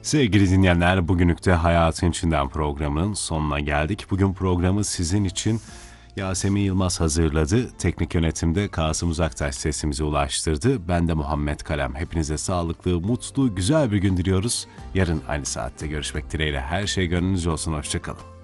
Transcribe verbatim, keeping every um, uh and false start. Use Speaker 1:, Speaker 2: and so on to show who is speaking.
Speaker 1: Sevgili dinleyenler, bugünlük de Hayatın İçinden programının sonuna geldik. Bugün programı sizin için Yasemin Yılmaz hazırladı. Teknik yönetimde Kasım Uzaktaş sesimize ulaştırdı. Ben de Muhammed Kalem. Hepinize sağlıklı, mutlu, güzel bir gün diliyoruz. Yarın aynı saatte görüşmek dileğiyle. Her şey gönlünüzce olsun. Hoşçakalın.